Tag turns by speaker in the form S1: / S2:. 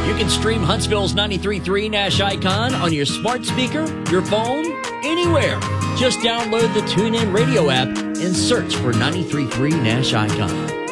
S1: You can stream Huntsville's 93.3 Nash Icon on your smart speaker, your phone, anywhere. Just download the TuneIn Radio app and search for 93.3 Nash Icon.